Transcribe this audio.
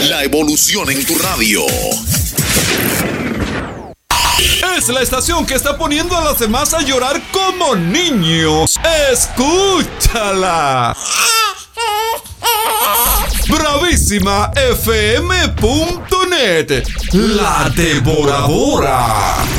La evolución en tu radio. Es la estación que está poniendo a los demás a llorar como niños. ¡Escúchala! BravísimaFM.net, la devoradora.